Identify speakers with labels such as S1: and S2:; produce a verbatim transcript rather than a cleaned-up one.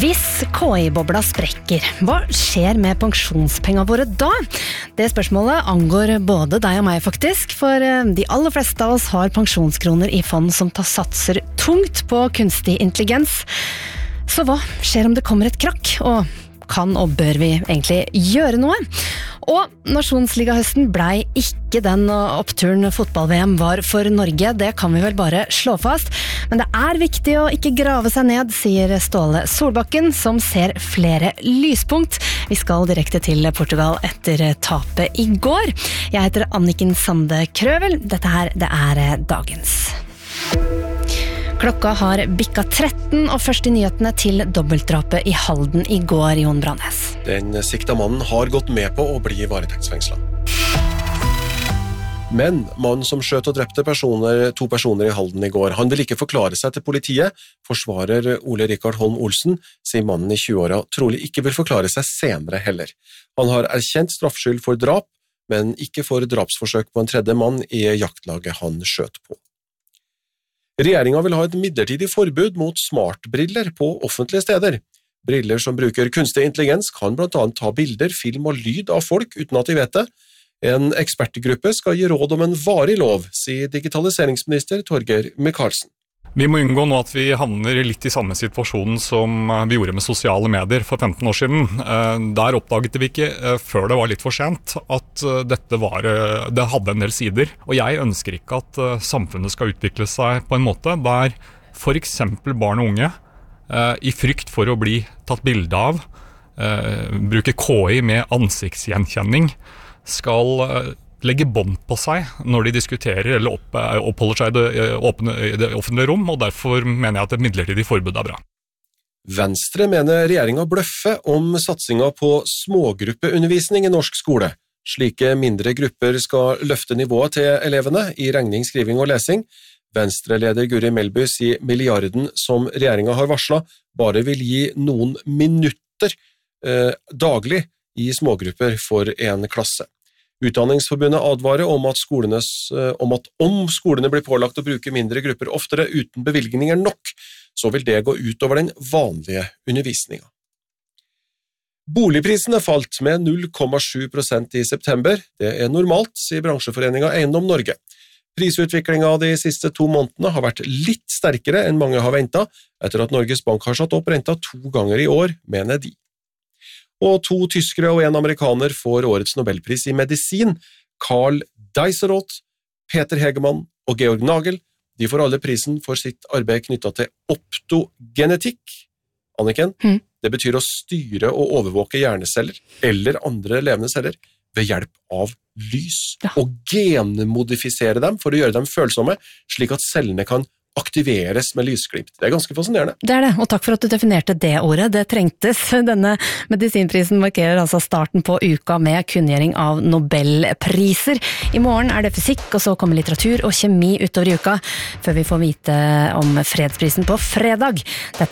S1: Hvis K I-bobla sprekker, hva skjer med pensjonspengene våre da? Det spørsmålet angår både deg og meg faktisk, for de aller fleste av oss har pensjonskroner i fond som tar satser tungt på kunstig intelligens. Så hva skjer om det kommer et krakk, og kan og bør vi egentlig gjøre noe? Og Nasjonsliga-høsten blei ikke den oppturen fotball-V M var for Norge, det kan vi vel bare slå fast. Men det er viktig å ikke grave seg ned, sier Ståle Solbakken, som ser flere lyspunkt. Vi skal direkte til Portugal etter tapet i går. Jeg heter Anniken Sande Krøvel. Dette her, det er dagens. Klokka har bikka tretten, og først i nyhetene til dobbeltdrapet i Halden i går, Jon Brannes.
S2: Den sikta mannen har gått med på å bli varetektsfengslet. Men mannen som skjøt og drepte personer, to personer i Halden i går, han vil ikke forklare seg til politiet. Forsvarer Ole Rikard Holm Olsen sier mannen i tjue-åra trolig ikke vil forklare seg senere heller. Han har erkjent straffskyld for drap, men ikke for drapsforsøk på en tredje mann i jaktlaget han skjøt på. Regjeringen vil ha et midlertidig forbud mot smartbriller på offentlige steder. Briller som bruker kunstig intelligens kan blant annet ta bilder, film og lyd av folk uten at de vet det. En ekspertgruppe skal gi råd om en varig lov, sier digitaliseringsminister Torgeir Micaelsen.
S3: Vi må unngå nå at vi havner litt i samme situasjonen som vi gjorde med sosiale medier for femten år siden. Der oppdaget vi ikke, før det var litt for sent, at dette var, det hadde en del sider. Og jeg ønsker ikke at samfunnet skal utvikle seg på en måte der for eksempel barn og unge, i frykt for å bli tatt bilde av, bruke K I med ansiktsgjenkjenning, skal legge bånd på seg når de diskuterer eller opp, oppholder seg i det, åpne, i det offentlige rom, og derfor mener jeg at et midlertidig forbud er bra.
S2: Venstre mener regjeringen bløffer om satsingen på smågruppeundervisning i norsk skole. Slike mindre grupper skal løfte nivået til elevene i regning, skriving og lesing. Venstre-leder Guri Melby sier milliarden som regjeringen har varslet bare vil gi noen minutter eh, daglig i smågrupper for en klasse. Utdanningsforbundet advarer om at, om at om skolene blir pålagt å bruke mindre grupper oftere uten bevilgninger nok, så vil det gå ut over den vanlige undervisningen. Boligprisene falt med null komma sju prosent i september. Det er normalt, sier bransjeforeningen Eiendom Norge. Prisutviklingen de siste to månedene har vært litt sterkere enn mange har ventet, etter at Norges Bank har satt opp renta to ganger i år, mener de. Og to tyskere og en amerikaner får årets Nobelpris i medisin. Karl Deiseroth, Peter Hegemann og Georg Nagel, de får alle prisen for sitt arbeid knyttet til optogenetikk. Anniken, mm. det betyr å styre og overvåke hjerneceller eller andre levende celler ved hjelp av lys. Ja. Og genmodifisere dem for å gjøre dem følsomme, slik at cellene kan aktiveres med lysglimt. Det er ganske fascinerende.
S1: Det er det, og takk for at du definerte det ordet. Det trengtes. Denne medisinprisen markerer altså starten på uka med kunngjøring av Nobelpriser. I morgen er det fysikk, og så kommer litteratur og kjemi utover i uka, før vi får vite om fredsprisen på fredag. Dette